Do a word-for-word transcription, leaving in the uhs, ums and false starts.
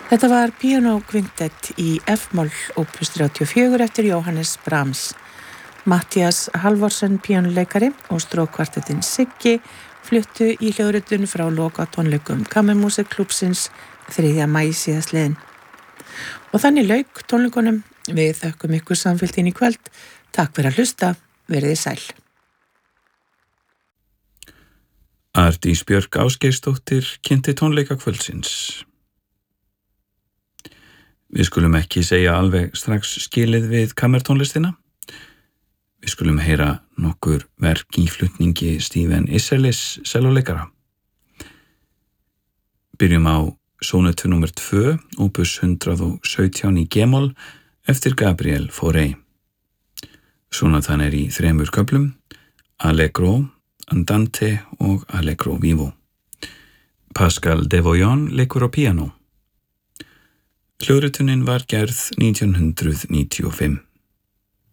Þetta var píanókvintett í F-moll opus þrjátíu og fjögur eftir Jóhannes Brahms. Matthías Halvorsen píanóleikari og strókkvartettinn Siggi fluttu í hljóðritun frá loka tónleikum Kammermusikklúbbsins þriðja maí síðastliðinn. Og þannig lauk tónleikunum. Við þökkum ykkur samfylgdin í kvöld. Takk fyrir að hlusta. Verið þið sæl. Arndís Björk Ásgeirsdóttir kynnti tónleika kvöldsins. Við skulum ekki segja alveg strax skilið við kammertónlistina. Við skulum heyra nokkur verk í flutningi Stephen Isserlis sellóleikara. Byrjum á sónötu númer tvö, opus hundrað og sautján í G-moll eftir Gabriel Fauré. Sónatan er í þremur köflum, Allegro, Andante og Allegro vivo. Pascal Devoyon leikur á píanó. Hljóðritunin var gerð nítján hundrað níutíu og fimm.